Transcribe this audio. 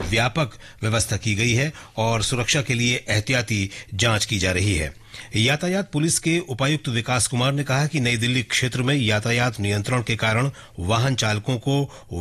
व्यापक व्यवस्था की गई है और सुरक्षा के लिए एहतियाती जांच की जा रही है। यातायात पुलिस के उपायुक्त विकास कुमार ने कहा कि नई दिल्ली क्षेत्र में यातायात नियंत्रण के कारण वाहन चालकों को